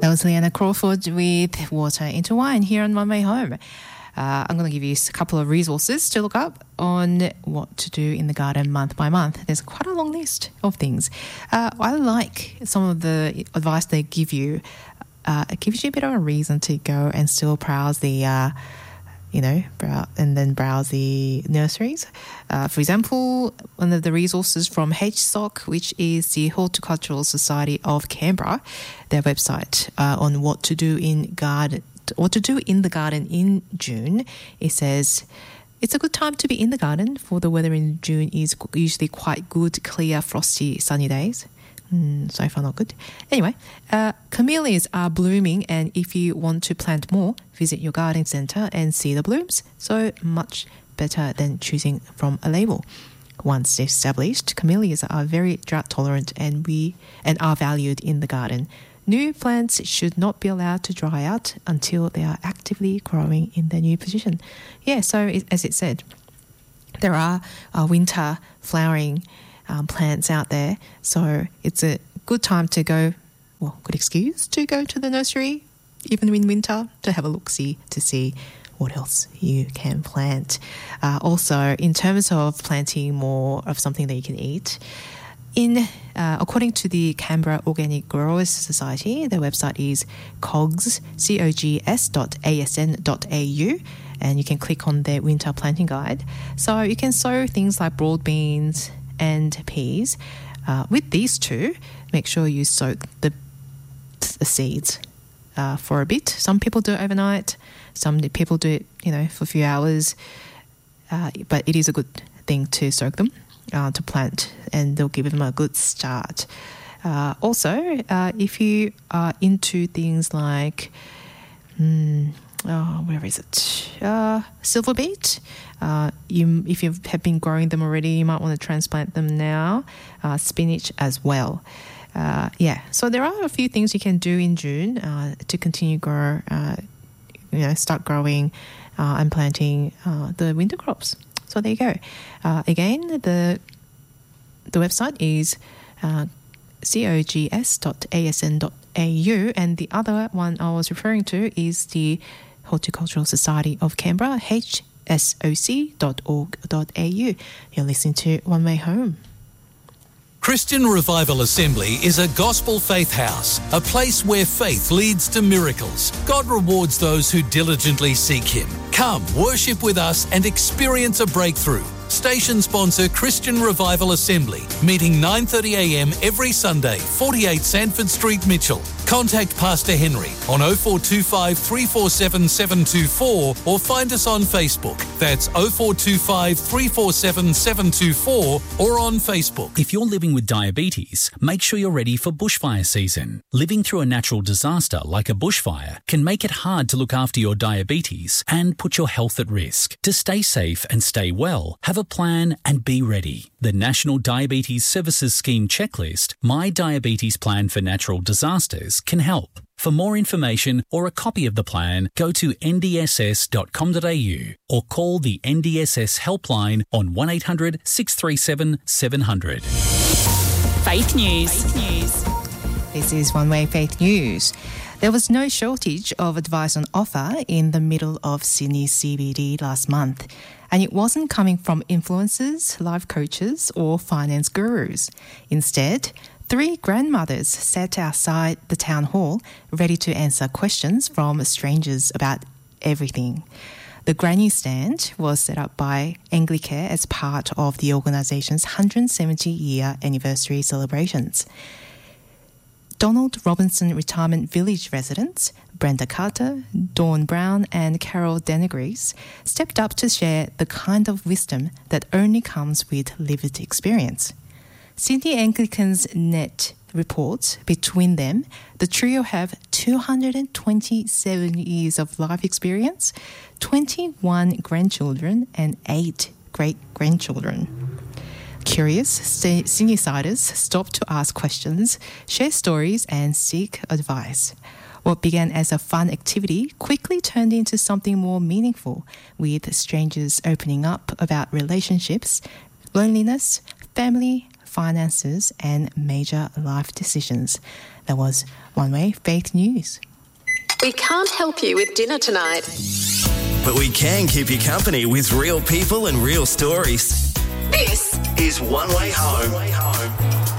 That was Leanna Crawford with Water into Wine here on One Way Home. I'm going to give you a couple of resources to look up on what to do in the garden month by month. There's quite a long list of things. I like some of the advice they give you. It gives you a bit of a reason to go and still browse the, browse the nurseries. For example, one of the resources from HSOC, which is the Horticultural Society of Canberra, their website on what to do in the garden in June. It says it's a good time to be in the garden, for the weather in June is usually quite good, clear, frosty, sunny days. So far not good. Anyway, camellias are blooming, and if you want to plant more, visit your garden centre and see the blooms. So much better than choosing from a label. Once established, camellias are very drought tolerant and are valued in the garden. New plants should not be allowed to dry out until they are actively growing in their new position. Yeah, so as it said, there are winter flowering plants out there, so it's a good time to go, good excuse to go to the nursery, even in winter, to have a look-see to see what else you can plant. Also, in terms of planting more of something that you can eat, according to the Canberra Organic Growers Society, their website is cogs.asn.au, and you can click on their winter planting guide. So you can sow things like broad beans and peas. With these two, make sure you soak the seeds for a bit. Some people do it overnight. Some people do it, for a few hours. But it is a good thing to soak them to plant, and they'll give them a good start. Also, if you are into things like, where is it? Silver beet. If you have been growing them already, you might want to transplant them now. Spinach as well. So there are a few things you can do in June to continue start growing and planting the winter crops. So there you go. Again, the website is cogs.asn.au, and the other one I was referring to is the Horticultural Society of Canberra, hsoc.org.au. You're listening to One Way Home. Christian Revival Assembly is a gospel faith house, a place where faith leads to miracles. God rewards those who diligently seek Him. Come, worship with us and experience a breakthrough. Station sponsor Christian Revival Assembly, meeting 9:30am every Sunday, 48 Sanford Street, Mitchell. Contact Pastor Henry on 0425 347 724 or find us on Facebook. That's 0425 347 724 or on Facebook. If you're living with diabetes, make sure you're ready for bushfire season. Living through a natural disaster like a bushfire can make it hard to look after your diabetes and put your health at risk. To stay safe and stay well, have a plan and be ready. The National Diabetes Services Scheme checklist, My Diabetes Plan for Natural Disasters, can help. For more information or a copy of the plan, go to ndss.com.au or call the NDSS helpline on 1800 637 700. Faith News. This is One Way Faith News. There was no shortage of advice on offer in the middle of Sydney CBD last month, and it wasn't coming from influencers, life coaches or finance gurus. Instead, 3 grandmothers sat outside the town hall ready to answer questions from strangers about everything. The Granny Stand was set up by Anglicare as part of the organisation's 170-year anniversary celebrations. Donald Robinson Retirement Village residents, Brenda Carter, Dawn Brown and Carol Denegris, stepped up to share the kind of wisdom that only comes with lived experience. Sydney Anglicans Net reports between them, the trio have 227 years of life experience, 21 grandchildren and 8 great-grandchildren. Curious Sydneysiders stop to ask questions, share stories and seek advice. What began as a fun activity quickly turned into something more meaningful, with strangers opening up about relationships, loneliness, family, finances, and major life decisions. That was One Way Faith News. We can't help you with dinner tonight, but we can keep you company with real people and real stories. This is One Way Home.